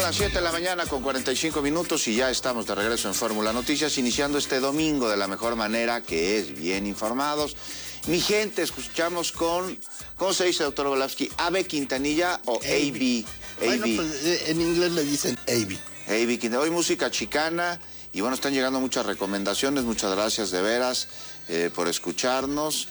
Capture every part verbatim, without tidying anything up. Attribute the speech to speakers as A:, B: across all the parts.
A: las siete de la mañana con cuarenta y cinco minutos y ya estamos de regreso en Fórmula Noticias, iniciando este domingo de la mejor manera, que es bien informados. Mi gente, escuchamos con, ¿cómo se dice, doctor Volavsky? ¿A B Quintanilla o A B?
B: Bueno, pues en inglés le dicen A B.
A: A B Quintanilla. Hoy música chicana y bueno, están llegando muchas recomendaciones. Muchas gracias de veras eh, por escucharnos.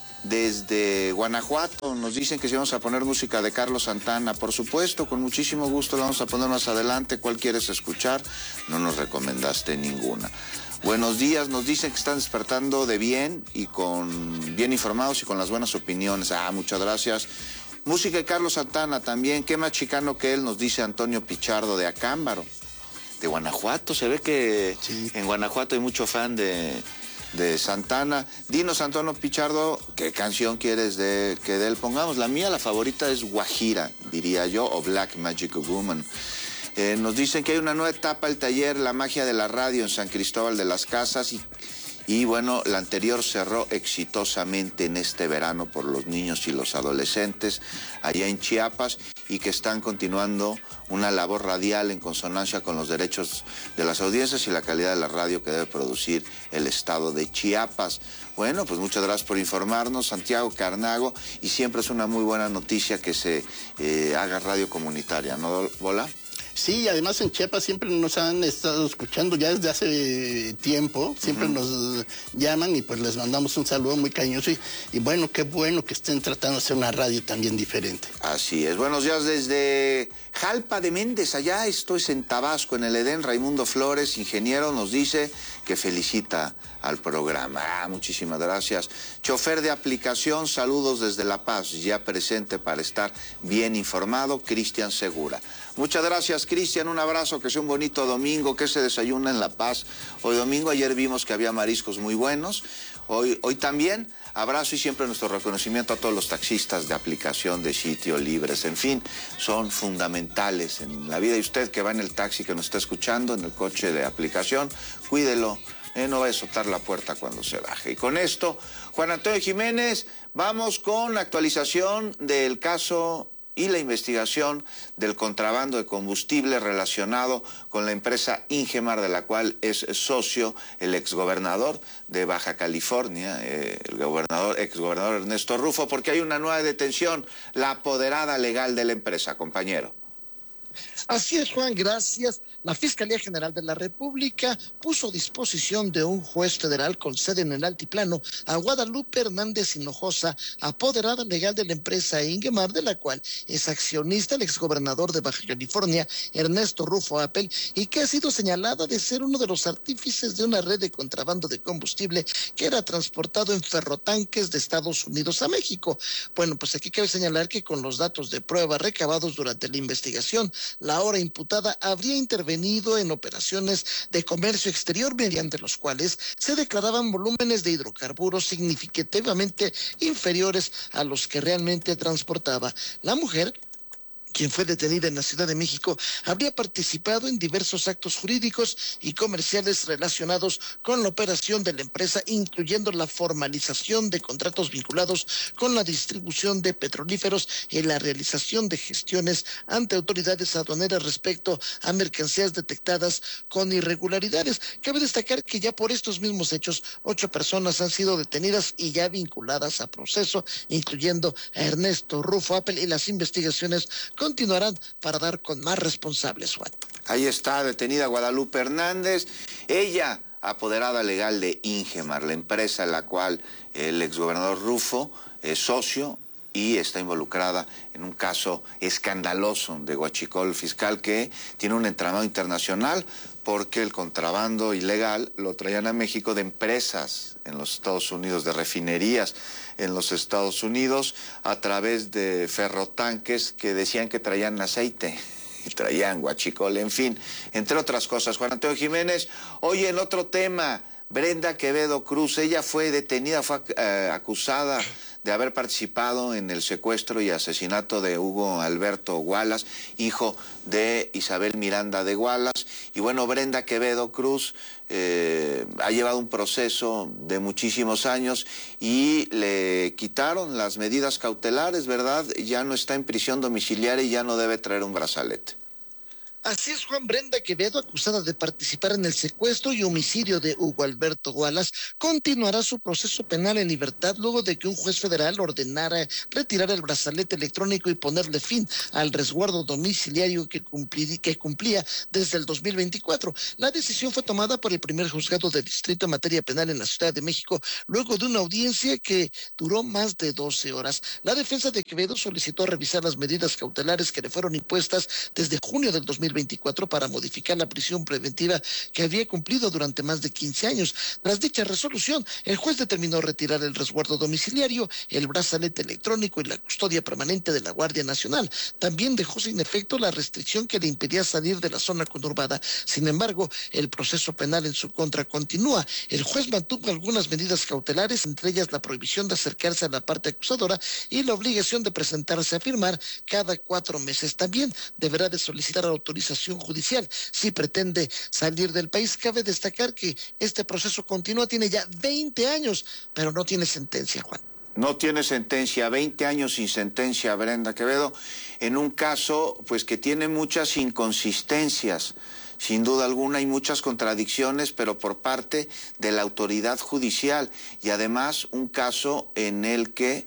A: Desde Guanajuato nos dicen que si vamos a poner música de Carlos Santana, por supuesto, con muchísimo gusto la vamos a poner más adelante. ¿Cuál quieres escuchar? No nos recomendaste ninguna. Buenos días, nos dicen que están despertando de bien y con bien informados y con las buenas opiniones. Ah, muchas gracias. Música de Carlos Santana también, qué más chicano que él, nos dice Antonio Pichardo de Acámbaro, de Guanajuato. Se ve que sí, en Guanajuato hay mucho fan de... de Santana. Dinos, Antonio Pichardo, ¿qué canción quieres de que de él pongamos? La mía, la favorita es Guajira, diría yo, o Black Magic Woman. Eh, nos dicen que hay una nueva etapa, el taller La Magia de la Radio en San Cristóbal de las Casas y, y bueno, la anterior cerró exitosamente en este verano por los niños y los adolescentes allá en Chiapas y que están continuando una labor radial en consonancia con los derechos de las audiencias y la calidad de la radio que debe producir el estado de Chiapas. Bueno, pues muchas gracias por informarnos, Santiago Carnago, y siempre es una muy buena noticia que se eh, haga radio comunitaria, ¿no, Bola?
B: Sí, y además en Chiapas siempre nos han estado escuchando ya desde hace tiempo, siempre uh-huh. nos llaman y pues les mandamos un saludo muy cariñoso y, y bueno, qué bueno que estén tratando de hacer una radio también diferente.
A: Así es, buenos días desde Jalpa de Méndez, allá esto es en Tabasco, en el Edén. Raimundo Flores, ingeniero, nos dice que felicita al programa. Ah, muchísimas gracias. Chofer de aplicación, saludos desde La Paz, ya presente para estar bien informado, Cristian Segura. Muchas gracias, Cristian, un abrazo, que sea un bonito domingo, que se desayuna en La Paz. Hoy domingo, ayer vimos que había mariscos muy buenos, hoy, hoy también. Abrazo y siempre nuestro reconocimiento a todos los taxistas de aplicación, de sitio, libres, en fin, son fundamentales en la vida. Y usted que va en el taxi, que nos está escuchando, en el coche de aplicación, cuídelo, eh, no va a soltar la puerta cuando se baje. Y con esto, Juan Antonio Jiménez, vamos con la actualización del caso y la investigación del contrabando de combustible relacionado con la empresa Ingemar, de la cual es socio el exgobernador de Baja California, eh, el gobernador, exgobernador Ernesto Rufo, porque hay una nueva detención, la apoderada legal de la empresa, compañero.
C: Así es, Juan, gracias. La Fiscalía General de la República puso a disposición de un juez federal con sede en el Altiplano a Guadalupe Hernández Hinojosa, apoderada legal de la empresa Ingemar, de la cual es accionista el exgobernador de Baja California, Ernesto Rufo Appel, y que ha sido señalada de ser uno de los artífices de una red de contrabando de combustible que era transportado en ferrotanques de Estados Unidos a México. Bueno, pues aquí cabe señalar que con los datos de prueba recabados durante la investigación, la ahora imputada habría intervenido en operaciones de comercio exterior mediante los cuales se declaraban volúmenes de hidrocarburos significativamente inferiores a los que realmente transportaba. La mujer, quien fue detenida en la Ciudad de México, habría participado en diversos actos jurídicos y comerciales relacionados con la operación de la empresa, incluyendo la formalización de contratos vinculados con la distribución de petrolíferos y la realización de gestiones ante autoridades aduaneras respecto a mercancías detectadas con irregularidades. Cabe destacar que ya por estos mismos hechos, ocho personas han sido detenidas y ya vinculadas a proceso, incluyendo a Ernesto Rufo Appel, y las investigaciones continuarán para dar con más responsables, Juan.
A: Ahí está, detenida Guadalupe Hernández, ella apoderada legal de Ingemar, la empresa en la cual el exgobernador Rufo es socio y está involucrada en un caso escandaloso de huachicol fiscal que tiene un entramado internacional, porque el contrabando ilegal lo traían a México de empresas en los Estados Unidos, de refinerías en los Estados Unidos, a través de ferrotanques que decían que traían aceite y traían huachicol, en fin, entre otras cosas. Juan Antonio Jiménez, hoy en otro tema, Brenda Quevedo Cruz, ella fue detenida, fue eh, acusada de haber participado en el secuestro y asesinato de Hugo Alberto Wallace, hijo de Isabel Miranda de Wallace. Y bueno, Brenda Quevedo Cruz eh, ha llevado un proceso de muchísimos años y le quitaron las medidas cautelares, ¿verdad? Ya no está en prisión domiciliaria y ya no debe traer un brazalete.
C: Así es, Juan. Brenda Quevedo, acusada de participar en el secuestro y homicidio de Hugo Alberto Wallace, continuará su proceso penal en libertad luego de que un juez federal ordenara retirar el brazalete electrónico y ponerle fin al resguardo domiciliario que, cumplí, que cumplía desde el dos mil veinticuatro. La decisión fue tomada por el primer juzgado de distrito en materia penal en la Ciudad de México, luego de una audiencia que duró más de doce horas. La defensa de Quevedo solicitó revisar las medidas cautelares que le fueron impuestas desde junio del dos mil veinticuatro para modificar la prisión preventiva que había cumplido durante más de quince años. Tras dicha resolución, el juez determinó retirar el resguardo domiciliario, el brazalete electrónico y la custodia permanente de la Guardia Nacional. También dejó sin efecto la restricción que le impedía salir de la zona conurbada. Sin embargo, el proceso penal en su contra continúa. El juez mantuvo algunas medidas cautelares, entre ellas la prohibición de acercarse a la parte acusadora y la obligación de presentarse a firmar cada cuatro meses. También deberá de solicitar autorización judicial si pretende salir del país. Cabe destacar que este proceso continúa, tiene ya veinte años, pero no tiene sentencia, Juan.
A: No tiene sentencia, veinte años sin sentencia, Brenda Quevedo, en un caso pues que tiene muchas inconsistencias. Sin duda alguna hay muchas contradicciones, pero por parte de la autoridad judicial, y además un caso en el que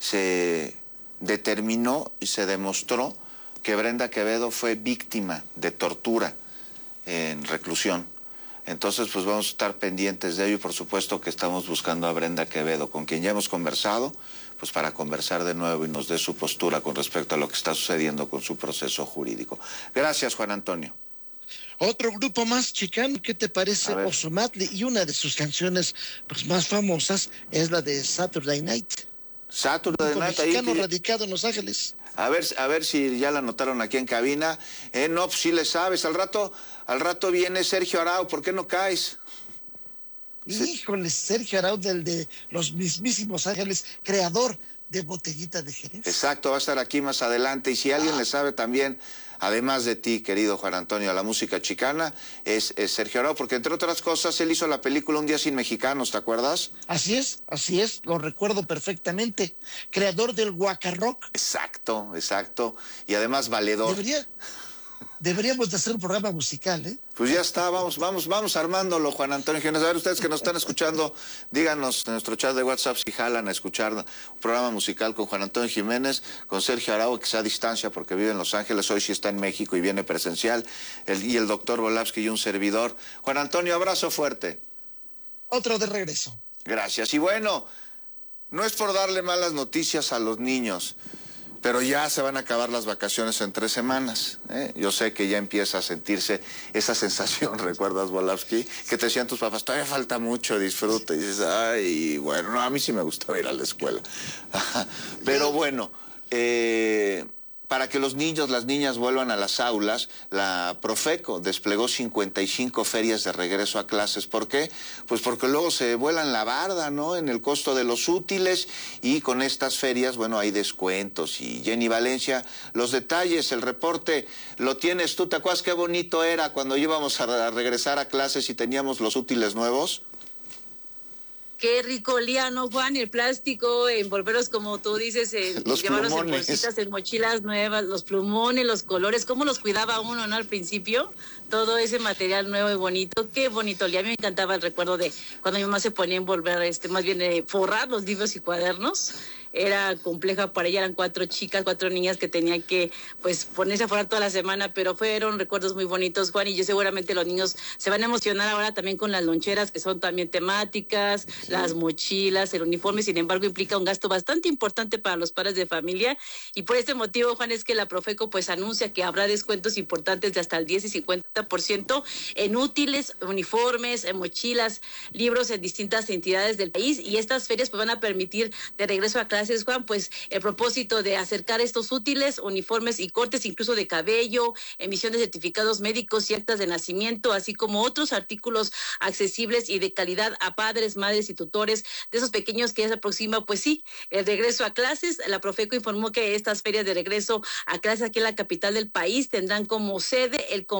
A: se determinó y se demostró que Brenda Quevedo fue víctima de tortura en reclusión. Entonces, pues vamos a estar pendientes de ello y por supuesto que estamos buscando a Brenda Quevedo, con quien ya hemos conversado, pues para conversar de nuevo y nos dé su postura con respecto a lo que está sucediendo con su proceso jurídico. Gracias, Juan Antonio.
C: Otro grupo más chicano, ¿qué te parece? Ozomatli, y una de sus canciones pues, más famosas es la de Saturday Night.
A: Saturday
C: un
A: Night,
C: mexicano
A: ahí...
C: radicado en Los Ángeles.
A: A ver, a ver si ya la anotaron aquí en cabina. Eh, no, pues sí le sabes. Al rato, al rato viene Sergio Arau, ¿por qué no caes?
C: Híjole, Sergio Arau, del de los mismísimos Ángeles, creador de Botellita de Jerez.
A: Exacto, va a estar aquí más adelante. Y si alguien ah. le sabe también, además de ti, querido Juan Antonio, a la música chicana, es, es Sergio Arau, porque entre otras cosas, él hizo la película Un Día Sin Mexicanos, ¿te acuerdas?
C: Así es, así es, lo recuerdo perfectamente. Creador del Guacarrock.
A: Exacto, exacto. Y además valedor.
C: Debería... Deberíamos de hacer un programa musical, ¿eh?
A: Pues ya está, vamos, vamos, vamos armándolo, Juan Antonio Jiménez. A ver, ustedes que nos están escuchando, díganos en nuestro chat de WhatsApp si jalan a escuchar un programa musical con Juan Antonio Jiménez, con Sergio Arau, que sea a distancia porque vive en Los Ángeles, hoy sí está en México y viene presencial, el, y el doctor Volavsky y un servidor. Juan Antonio, abrazo fuerte.
C: Otro de regreso.
A: Gracias. Y bueno, no es por darle malas noticias a los niños, pero ya se van a acabar las vacaciones en tres semanas. ¿eh? Yo sé que ya empieza a sentirse esa sensación, ¿recuerdas, Volavsky? Que te decían tus papás, todavía falta mucho, disfruta. Y dices, ay, bueno, no, a mí sí me gustaba ir a la escuela. Pero bueno, eh, para que los niños, las niñas vuelvan a las aulas, la Profeco desplegó cincuenta y cinco ferias de regreso a clases. ¿Por qué? Pues porque luego se vuelan la barda, ¿no?, en el costo de los útiles, y con estas ferias, bueno, hay descuentos. Y Jenny Valencia, los detalles, el reporte, lo tienes tú. ¿Te acuerdas qué bonito era cuando íbamos a regresar a clases y teníamos los útiles nuevos?
D: Qué rico olía, ¿no, Juan? El plástico, envolverlos, como tú dices, en,
A: los
D: llevarlos
A: plumones.
D: En bolsitas, en mochilas nuevas, los plumones, los colores, cómo los cuidaba uno, ¿no? Al principio, todo ese material nuevo y bonito, qué bonito olía. A mí me encantaba el recuerdo de cuando mi mamá se ponía a envolver, este, más bien eh, forrar los libros y cuadernos. Era compleja para ella, eran cuatro chicas, cuatro niñas que tenían que pues ponerse a forrar toda la semana, pero fueron recuerdos muy bonitos, Juan, y yo seguramente los niños se van a emocionar ahora también con las loncheras, que son también temáticas, sí. Las mochilas, el uniforme. Sin embargo, implica un gasto bastante importante para los padres de familia, y por este motivo, Juan, es que la Profeco pues anuncia que habrá descuentos importantes de hasta el diez y cincuenta por ciento en útiles, uniformes, en mochilas, libros en distintas entidades del país, y estas ferias pues van a permitir de regreso a clases, Juan, pues el propósito de acercar estos útiles, uniformes y cortes incluso de cabello, emisión de certificados médicos y actas de nacimiento, así como otros artículos accesibles y de calidad a padres, madres y tutores de esos pequeños que ya se aproxima, pues sí, el regreso a clases. La Profeco informó que estas ferias de regreso a clases aquí en la capital del país tendrán como sede el complejo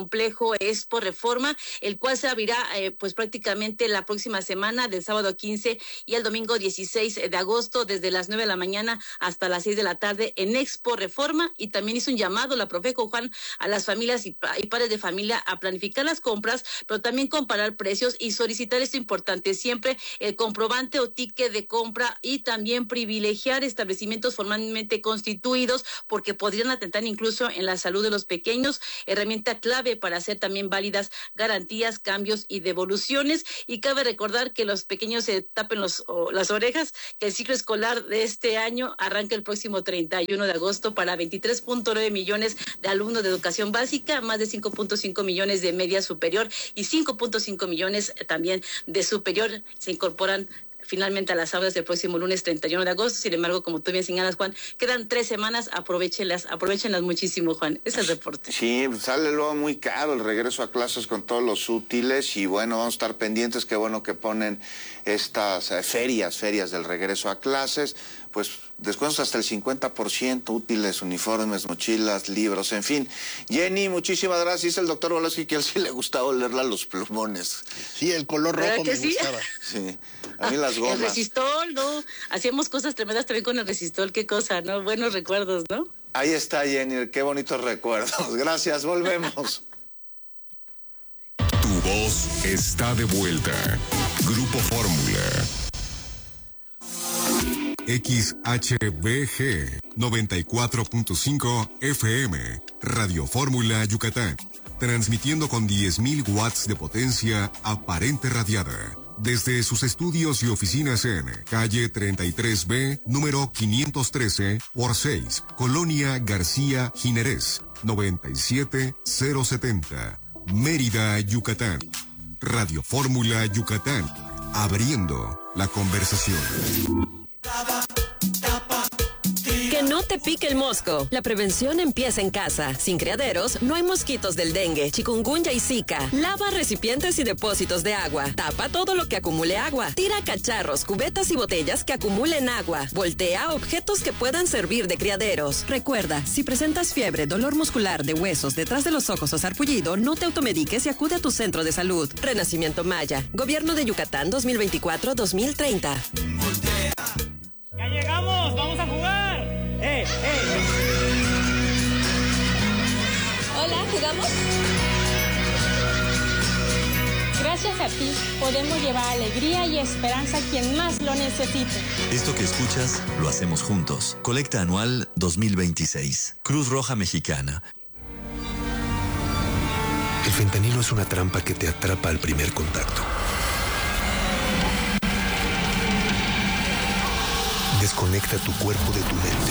D: complejo Expo Reforma, el cual se abrirá eh, pues prácticamente la próxima semana, del sábado quince y el domingo dieciséis de agosto, desde las nueve de la mañana hasta las seis de la tarde en Expo Reforma. Y también hizo un llamado la Profeco, Juan, a las familias y, y padres de familia a planificar las compras, pero también comparar precios y solicitar esto importante, siempre el comprobante o ticket de compra, y también privilegiar establecimientos formalmente constituidos, porque podrían atentar incluso en la salud de los pequeños, herramienta clave para hacer también válidas garantías, cambios y devoluciones. Y cabe recordar que los pequeños se tapen los, o, las orejas, que el ciclo escolar de este año arranca el próximo treinta y uno de agosto para veintitrés punto nueve millones de alumnos de educación básica, más de cinco punto cinco millones de media superior y cinco punto cinco millones también de superior. Se incorporan finalmente a las aulas del próximo lunes treinta y uno de agosto. Sin embargo, como tú bien señalas, Juan, quedan tres semanas, aprovechenlas, aprovechenlas muchísimo, Juan. Ese es el reporte.
A: Sí, sale luego muy caro el regreso a clases con todos los útiles, y bueno, vamos a estar pendientes. Qué bueno que ponen estas eh, ferias, ferias del regreso a clases, pues descuentos hasta el cincuenta por ciento, útiles, uniformes, mochilas, libros, en fin. Jenny, muchísimas gracias. Dice el doctor Voloski que a él sí le gustaba olerla los plumones.
B: Sí, el color rojo me
D: sí?
B: gustaba.
A: Sí, a mí las gomas.
D: El resistol, ¿no? Hacíamos cosas tremendas también con el resistol, qué cosa, ¿no? Buenos recuerdos, ¿no?
A: Ahí está, Jenny, qué bonitos recuerdos. Gracias, volvemos.
E: Tu voz está de vuelta. Grupo Fórmula. X H B G noventa y cuatro punto cinco F M, Radio Fórmula Yucatán, transmitiendo con diez mil watts de potencia aparente radiada, desde sus estudios y oficinas en calle treinta y tres B, número quinientos trece por seis, Colonia García Jiménez, noventa y siete mil setenta, Mérida, Yucatán. Radio Fórmula Yucatán, abriendo la conversación.
F: Que no te pique el mosco. La prevención empieza en casa. Sin criaderos, no hay mosquitos del dengue, chikungunya y zika. Lava recipientes y depósitos de agua. Tapa todo lo que acumule agua. Tira cacharros, cubetas y botellas que acumulen agua. Voltea objetos que puedan servir de criaderos. Recuerda, si presentas fiebre, dolor muscular de huesos detrás de los ojos o sarpullido, no te automediques y acude a tu centro de salud. Renacimiento Maya. Gobierno de Yucatán dos mil veinticuatro a dos mil treinta.
G: ¡Ya llegamos! ¡Vamos a jugar! ¡Eh, eh!
H: Hola, ¿jugamos? Gracias a ti, podemos llevar alegría y esperanza a quien más lo necesite.
I: Esto que escuchas, lo hacemos juntos. Colecta anual dos mil veintiséis. Cruz Roja Mexicana.
J: El fentanilo es una trampa que te atrapa al primer contacto. Desconecta tu cuerpo de tu mente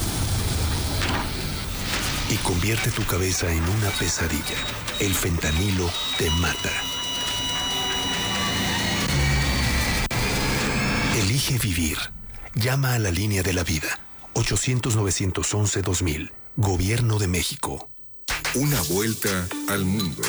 J: y convierte tu cabeza en una pesadilla. El fentanilo te mata. Elige vivir. Llama a la línea de la vida. ochocientos, novecientos once, dos mil. Gobierno de México.
E: Una vuelta al mundo.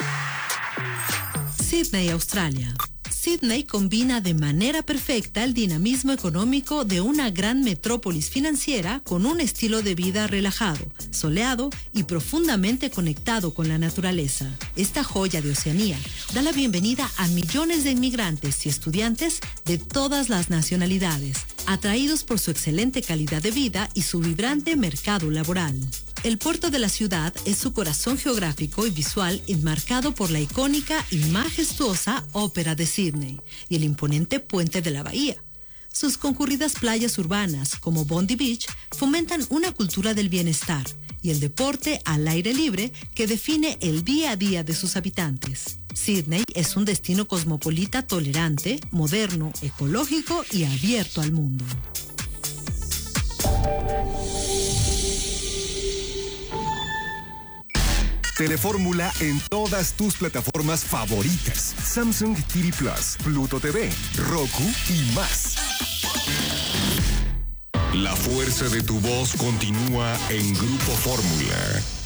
K: Sydney, Australia. Sydney combina de manera perfecta el dinamismo económico de una gran metrópolis financiera con un estilo de vida relajado, soleado y profundamente conectado con la naturaleza. Esta joya de Oceanía da la bienvenida a millones de inmigrantes y estudiantes de todas las nacionalidades, atraídos por su excelente calidad de vida y su vibrante mercado laboral. El puerto de la ciudad es su corazón geográfico y visual, enmarcado por la icónica y majestuosa Ópera de Sydney y el imponente puente de la bahía. Sus concurridas playas urbanas, como Bondi Beach, fomentan una cultura del bienestar y el deporte al aire libre que define el día a día de sus habitantes. Sydney es un destino cosmopolita tolerante, moderno, ecológico y abierto al mundo.
E: Telefórmula en todas tus plataformas favoritas. Samsung T V Plus, Pluto T V, Roku y más. La fuerza de tu voz continúa en Grupo Fórmula.